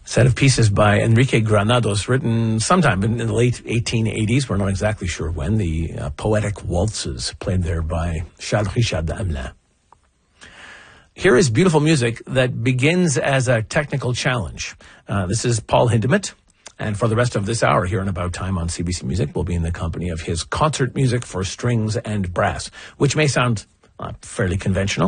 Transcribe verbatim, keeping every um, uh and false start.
Set of pieces by Enrique Granados, written sometime in the late eighteen eighties. We're not exactly sure when. The uh, Poetic Waltzes, played there by Charles Richard Hamelin. Here is beautiful music that begins as a technical challenge. Uh, this is Paul Hindemith. And for the rest of this hour here in About Time on C B C Music, we'll be in the company of his concert music for strings and brass, which may sound uh, fairly conventional.